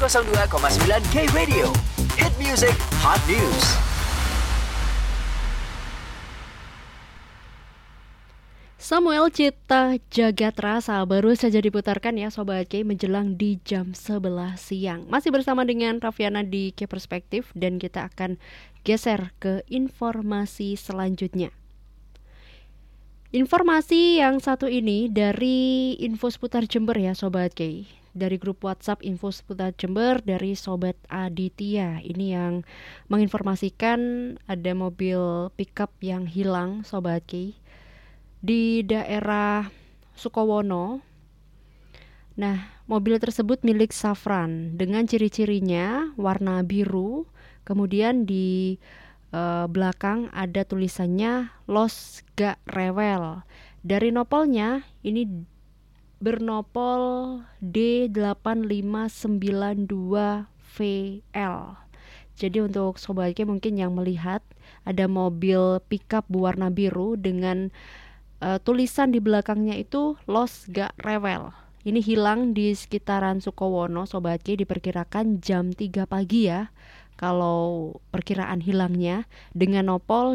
102,9 K Radio. Hit music, hot news. Samuel Cipta Jagat Rasa baru saja diputarkan ya Sobat K menjelang di jam 11 siang. Masih bersama dengan Raffiana di K Perspektif dan kita akan geser ke informasi selanjutnya. Informasi yang satu ini dari Info Seputar Jember ya Sobat K. Dari grup WhatsApp Info Seputar Jember dari Sobat Aditya. Ini yang menginformasikan ada mobil pickup yang hilang Sobat K di daerah Sukowono. Nah, mobil tersebut milik Safran dengan ciri-cirinya warna biru. Kemudian di belakang ada tulisannya Los Gak Rewel. Dari nopolnya ini bernopol D8592VL. Jadi untuk Sobat K mungkin yang melihat ada mobil pickup berwarna biru dengan tulisan di belakangnya itu Los Gak Rewel. Ini hilang di sekitaran Sukowono Sobat K, diperkirakan jam 3 pagi ya. Kalau perkiraan hilangnya dengan nopol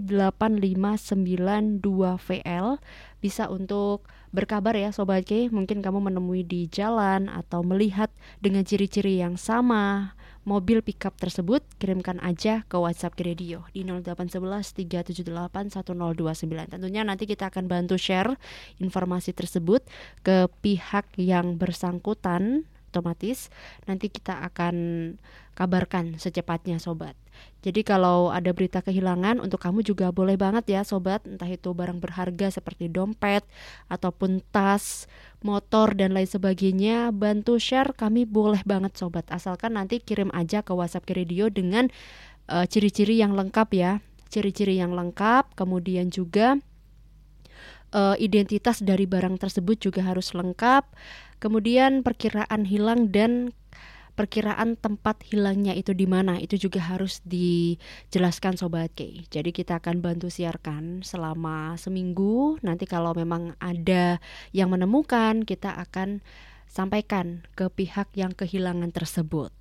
D8592VL, bisa untuk berkabar ya Sobat K. Mungkin kamu menemui di jalan atau melihat dengan ciri-ciri yang sama mobil pickup tersebut, kirimkan aja ke WhatsApp K Radio di 0811 378 1029. Tentunya nanti kita akan bantu share informasi tersebut ke pihak yang bersangkutan. Otomatis nanti kita akan kabarkan secepatnya Sobat. Jadi kalau ada berita kehilangan untuk kamu juga boleh banget ya Sobat, entah itu barang berharga seperti dompet ataupun tas, motor dan lain sebagainya, bantu share kami boleh banget Sobat. Asalkan nanti kirim aja ke WhatsApp K Radio dengan ciri-ciri yang lengkap ya. Ciri-ciri yang lengkap, kemudian juga identitas dari barang tersebut juga harus lengkap. Kemudian perkiraan hilang dan perkiraan tempat hilangnya itu di mana, itu juga harus dijelaskan Sobat K. Jadi kita akan bantu siarkan selama seminggu. Nanti kalau memang ada yang menemukan, kita akan sampaikan ke pihak yang kehilangan tersebut.